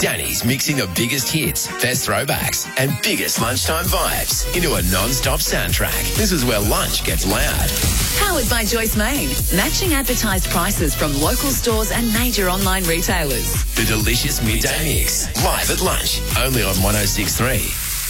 Danny's mixing the biggest hits, best throwbacks, and biggest lunchtime vibes into a non-stop soundtrack. This is where lunch gets loud. Powered by Joyce Main. Matching advertised prices from local stores and major online retailers. The delicious midday mix, live at lunch, only on 106.3.